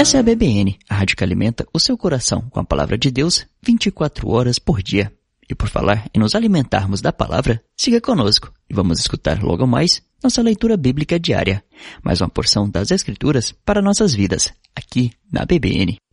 Essa é a BBN, a rádio que alimenta o seu coração com a palavra de Deus 24 horas por dia. E por falar em nos alimentarmos da palavra, siga conosco e vamos escutar logo mais nossa leitura bíblica diária. Mais uma porção das Escrituras para nossas vidas, aqui na BBN.